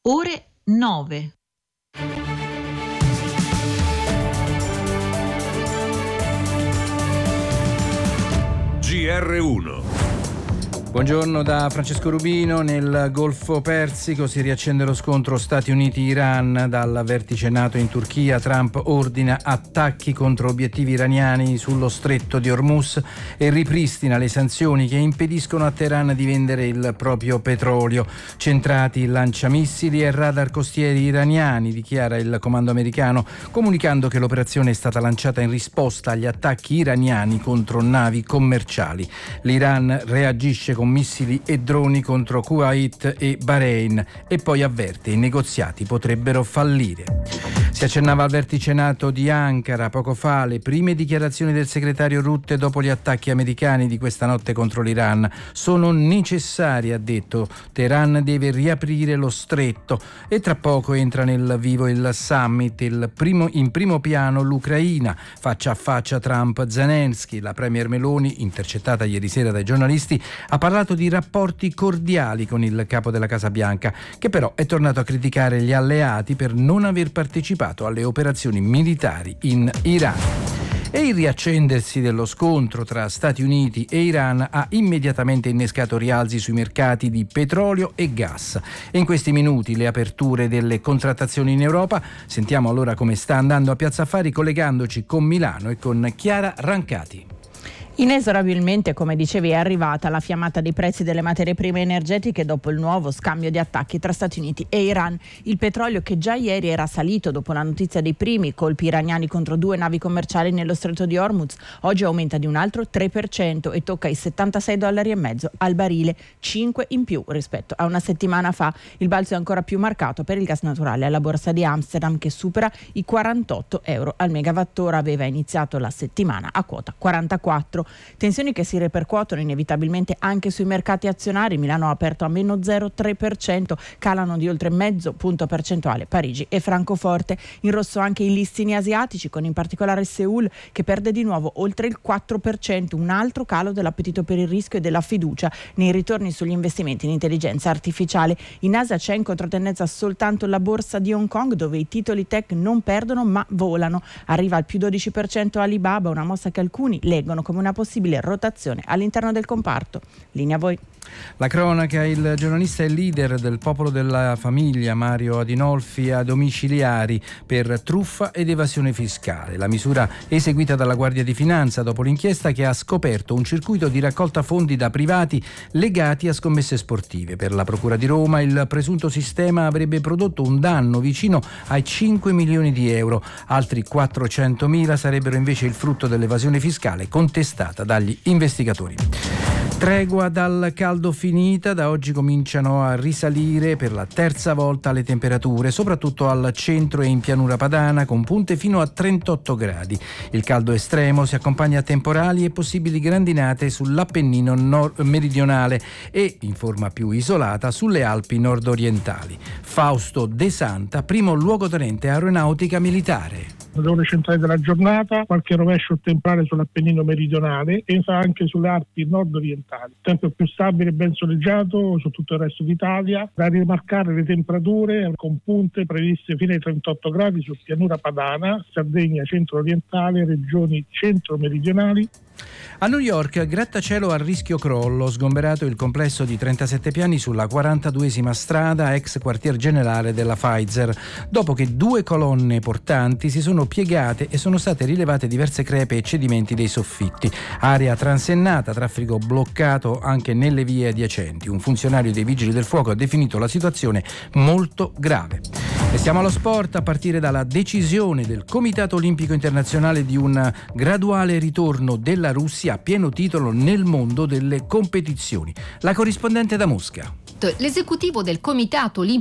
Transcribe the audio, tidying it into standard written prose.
ore 9. GR1. Buongiorno da Francesco Rubino. Nel Golfo Persico si riaccende lo scontro Stati Uniti-Iran. Dal vertice NATO in Turchia, Trump ordina attacchi contro obiettivi iraniani sullo stretto di Hormuz e ripristina le sanzioni che impediscono a Teheran di vendere il proprio petrolio. Centrati lanciamissili e radar costieri iraniani, dichiara il comando americano, comunicando che l'operazione è stata lanciata in risposta agli attacchi iraniani contro navi commerciali. L'Iran reagisce con missili e droni contro Kuwait e Bahrain e poi avverte: i negoziati potrebbero fallire. Si accennava al vertice NATO di Ankara poco fa, le prime dichiarazioni del segretario Rutte dopo gli attacchi americani di questa notte contro l'Iran sono necessarie, ha detto. Teheran deve riaprire lo stretto e tra poco entra nel vivo il summit. In primo piano l'Ucraina, faccia a faccia Trump-Zelensky. La premier Meloni, intercettata ieri sera dai giornalisti, ha parlato di rapporti cordiali con il capo della Casa Bianca, che però è tornato a criticare gli alleati per non aver partecipato alle operazioni militari in Iran. E il riaccendersi dello scontro tra Stati Uniti e Iran ha immediatamente innescato rialzi sui mercati di petrolio e gas. E in questi minuti le aperture delle contrattazioni in Europa. Sentiamo allora come sta andando a Piazza Affari, collegandoci con Milano e con Chiara Rancati. Inesorabilmente, come dicevi, è arrivata la fiammata dei prezzi delle materie prime energetiche dopo il nuovo scambio di attacchi tra Stati Uniti e Iran. Il petrolio, che già ieri era salito dopo la notizia dei primi colpi iraniani contro 2 navi commerciali nello stretto di Hormuz, oggi aumenta di un altro 3% e tocca i $76,50 al barile, 5 in più rispetto a una settimana fa. Il balzo è ancora più marcato per il gas naturale alla borsa di Amsterdam, che supera i €48 al megawattora. Aveva iniziato la settimana a quota 44. Tensioni che si ripercuotono inevitabilmente anche sui mercati azionari. Milano ha aperto a meno 0,3%, calano di oltre mezzo punto percentuale Parigi e Francoforte. In rosso anche i listini asiatici, con in particolare Seoul che perde di nuovo oltre il 4%, un altro calo dell'appetito per il rischio e della fiducia nei ritorni sugli investimenti in intelligenza artificiale. In Asia c'è in controtendenza soltanto la borsa di Hong Kong, dove i titoli tech non perdono ma volano. Arriva al più 12% Alibaba, una mossa che alcuni leggono come una possibile rotazione all'interno del comparto. Linea a voi. La cronaca: il giornalista e leader del Popolo della Famiglia Mario Adinolfi a domiciliari per truffa ed evasione fiscale. La misura eseguita dalla Guardia di Finanza dopo l'inchiesta che ha scoperto un circuito di raccolta fondi da privati legati a scommesse sportive. Per la Procura di Roma il presunto sistema avrebbe prodotto un danno vicino ai 5 milioni di euro. Altri 400.000 sarebbero invece il frutto dell'evasione fiscale contestata dagli investigatori. Tregua dal caldo finita, da oggi cominciano a risalire per la terza volta le temperature, soprattutto al centro e in pianura padana, con punte fino a 38 gradi. Il caldo estremo si accompagna a temporali e possibili grandinate sull'Appennino meridionale e, in forma più isolata, sulle Alpi nord-orientali. Fausto De Santa, primo luogotenente aeronautica militare. Le ore centrali della giornata, qualche rovescio temporale sull'Appennino meridionale e anche sulle Alpi nord-orientali. Il tempo più stabile e ben soleggiato su tutto il resto d'Italia. Da rimarcare le temperature con punte previste fino ai 38 gradi su pianura padana, Sardegna centro-orientale, regioni centro-meridionali. A New York, grattacielo a rischio crollo, sgomberato il complesso di 37 piani sulla 42esima strada, ex quartier generale della Pfizer, dopo che 2 colonne portanti si sono piegate e sono state rilevate diverse crepe e cedimenti dei soffitti. Area transennata, traffico bloccato anche nelle vie adiacenti. Un funzionario dei Vigili del Fuoco ha definito la situazione molto grave. E siamo allo sport, a partire dalla decisione del Comitato Olimpico Internazionale di un graduale ritorno della Russia a pieno titolo nel mondo delle competizioni. La corrispondente da Mosca. L'esecutivo del Comitato Olimpico